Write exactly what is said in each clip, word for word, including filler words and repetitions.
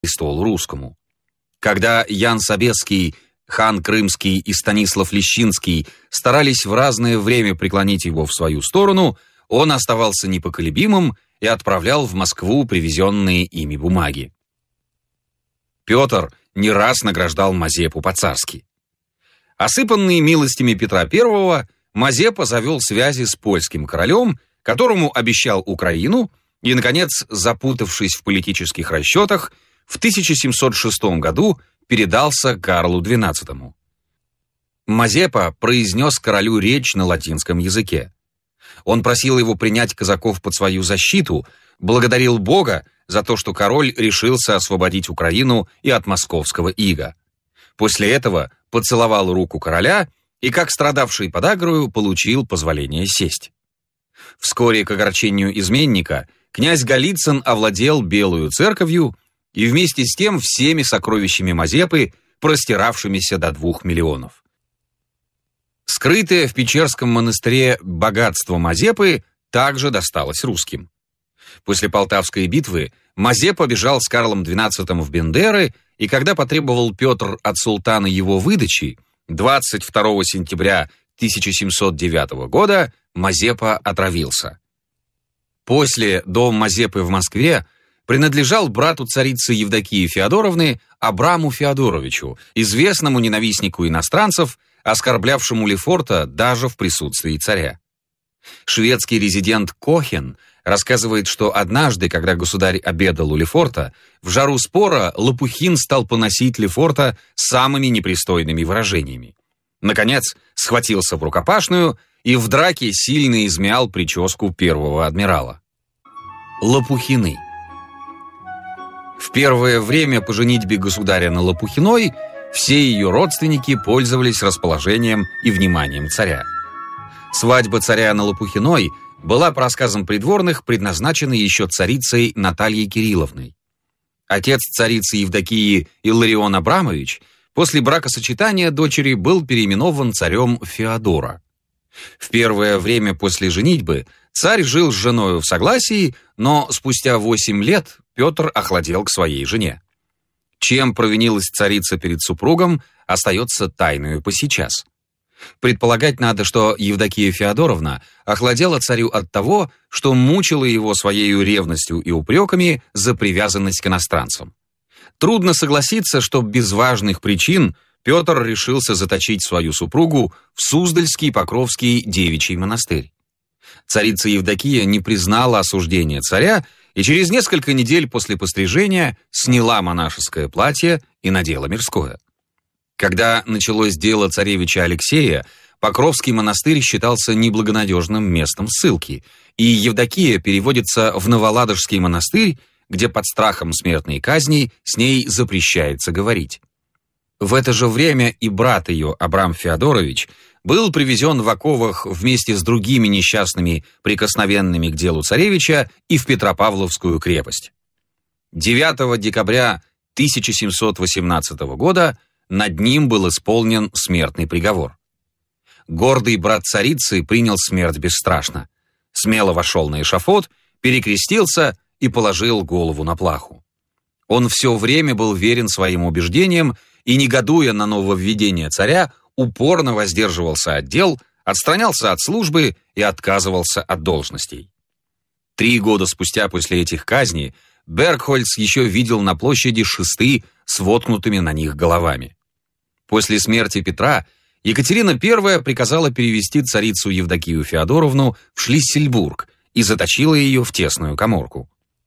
престолу русскому. Когда Ян Собесский, хан Крымский и Станислав Лещинский старались в разное время преклонить его в свою сторону, он оставался непоколебимым и отправлял в Москву привезенные ими бумаги. Петр не раз награждал Мазепу по-царски. Осыпанный милостями Петра Первого, Мазепа завел связи с польским королем, которому обещал Украину, и, наконец, запутавшись в политических расчетах, в тысяча семьсот шестом году передался Карлу двенадцатому. Мазепа произнес королю речь на латинском языке. Он просил его принять казаков под свою защиту, благодарил Бога за то, что король решился освободить Украину и от московского ига. После этого поцеловал руку короля и, как страдавший подагрою, получил позволение сесть. Вскоре, к огорчению изменника, князь Голицын овладел Белую церковью и вместе с тем всеми сокровищами Мазепы, простиравшимися до двух миллионов. Скрытое в Печерском монастыре богатство Мазепы также досталось русским. После Полтавской битвы Мазепа бежал с Карлом двенадцатым в Бендеры, и когда потребовал Петр от султана его выдачи, двадцать второго сентября тысяча семьсот девятого года Мазепа отравился. После дом Мазепы в Москве принадлежал брату царицы Евдокии Феодоровны Абраму Феодоровичу, известному ненавистнику иностранцев, оскорблявшему Лефорта даже в присутствии царя. Шведский резидент Кохен рассказывает, что однажды, когда государь обедал у Лефорта, в жару спора Лопухин стал поносить Лефорта самыми непристойными выражениями. Наконец, схватился в рукопашную и в драке сильно измял прическу первого адмирала. Лопухины. В первое время по женитьбе государя на Лопухиной все ее родственники пользовались расположением и вниманием царя. Свадьба царя на Лопухиной была, по рассказам придворных, предназначена еще царицей Натальей Кирилловной. Отец царицы Евдокии Илларион Абрамович после бракосочетания дочери был переименован царем Феодора. В первое время после женитьбы царь жил с женой в согласии, но спустя восемь лет Петр охладел к своей жене. Чем провинилась царица перед супругом, остается тайною по сейчас. Предполагать надо, что Евдокия Феодоровна охладела царю от того, что мучила его своей ревностью и упреками за привязанность к иностранцам. Трудно согласиться, что без важных причин Петр решился заточить свою супругу в Суздальский Покровский девичий монастырь. Царица Евдокия не признала осуждения царя и через несколько недель после пострижения сняла монашеское платье и надела мирское. Когда началось дело царевича Алексея, Покровский монастырь считался неблагонадежным местом ссылки, и Евдокия переводится в Новоладожский монастырь, где под страхом смертной казни с ней запрещается говорить. В это же время и брат ее, Абрам Феодорович, был привезен в оковах вместе с другими несчастными, прикосновенными к делу царевича, и в Петропавловскую крепость. девятого декабря тысяча семьсот восемнадцатого года над ним был исполнен смертный приговор. Гордый брат царицы принял смерть бесстрашно, смело вошел на эшафот, перекрестился и положил голову на плаху. Он все время был верен своим убеждениям и, негодуя на нововведение царя, упорно воздерживался от дел, отстранялся от службы и отказывался от должностей. Три года спустя после этих казней Бергхольц еще видел на площади шесты с воткнутыми на них головами. После смерти Петра Екатерина Первая приказала перевести царицу Евдокию Феодоровну в Шлиссельбург и заточила ее в тесную каморку.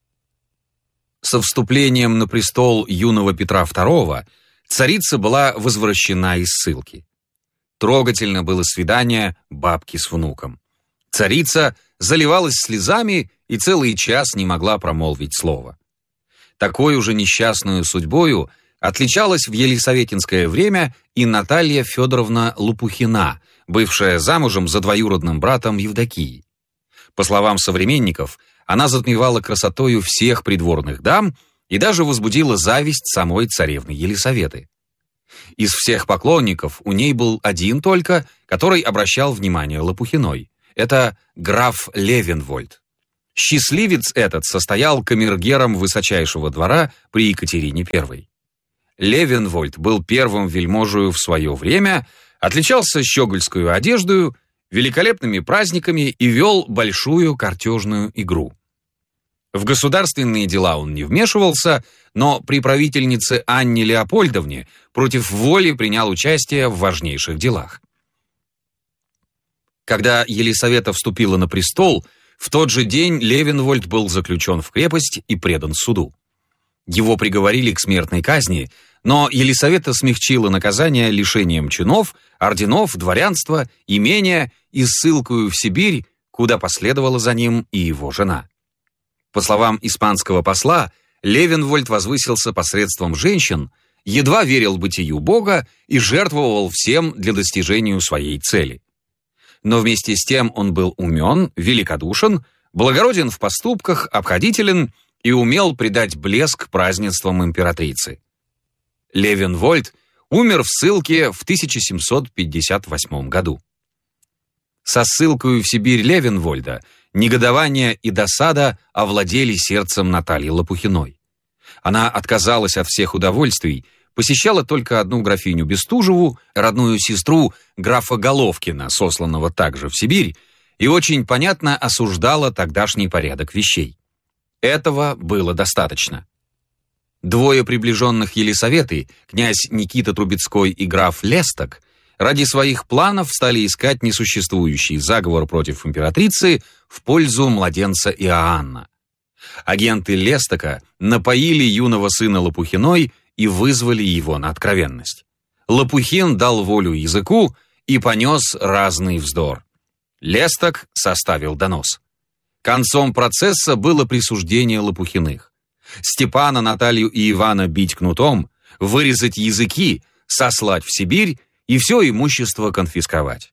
Со вступлением на престол юного Петра Второго царица была возвращена из ссылки. Трогательно было свидание бабки с внуком. Царица заливалась слезами и целый час не могла промолвить слова. Такой уже несчастную судьбою отличалась в елисаветинское время и Наталья Федоровна Лопухина, бывшая замужем за двоюродным братом Евдокии. По словам современников, она затмевала красотою всех придворных дам и даже возбудила зависть самой царевны Елисаветы. Из всех поклонников у ней был один только, который обращал внимание Лопухиной. Это граф Левенвольд. Счастливец этот состоял камергером высочайшего двора при Екатерине Первой. Левенвольд был первым вельможею в свое время, отличался щегольскую одеждою, великолепными праздниками и вел большую картежную игру. В государственные дела он не вмешивался, но при правительнице Анне Леопольдовне против воли принял участие в важнейших делах. Когда Елисавета вступила на престол, в тот же день Левенвольд был заключен в крепость и предан суду. Его приговорили к смертной казни, но Елисавета смягчила наказание лишением чинов, орденов, дворянства, имения и ссылкою в Сибирь, куда последовала за ним и его жена. По словам испанского посла, Левенвольд возвысился посредством женщин, едва верил бытию Бога и жертвовал всем для достижения своей цели. Но вместе с тем он был умен, великодушен, благороден в поступках, обходителен и умел придать блеск празднествам императрицы. Левенвольд умер в ссылке в тысяча семьсот пятьдесят восьмом году. Со ссылкою в Сибирь Левенвольда негодование и досада овладели сердцем Натальи Лопухиной. Она отказалась от всех удовольствий, посещала только одну графиню Бестужеву, родную сестру графа Головкина, сосланного также в Сибирь, и очень понятно осуждала тогдашний порядок вещей. Этого было достаточно. Двое приближенных Елисаветы, князь Никита Трубецкой и граф Лесток, ради своих планов стали искать несуществующий заговор против императрицы в пользу младенца Иоанна. Агенты Лестока напоили юного сына Лопухиной и вызвали его на откровенность. Лопухин дал волю языку и понес разный вздор. Лесток составил донос. Концом процесса было присуждение Лопухиных. Степана, Наталью и Ивана бить кнутом, вырезать языки, сослать в Сибирь и все имущество конфисковать.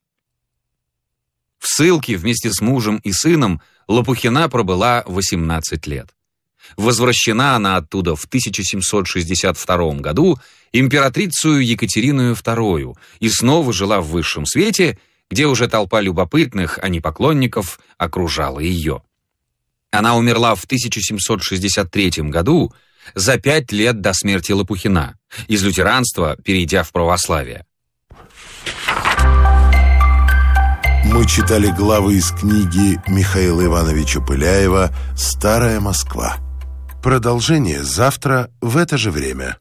В ссылке вместе с мужем и сыном Лопухина пробыла восемнадцать лет. Возвращена она оттуда в тысяча семьсот шестьдесят втором году императрицею Екатериною Второю и снова жила в высшем свете, где уже толпа любопытных, а не поклонников, окружала ее. Она умерла в тысяча семьсот шестьдесят третьем году, за пять лет до смерти Лопухина, из лютеранства перейдя в православие. Мы читали главы из книги Михаила Ивановича Пыляева «Старая Москва». Продолжение завтра в это же время.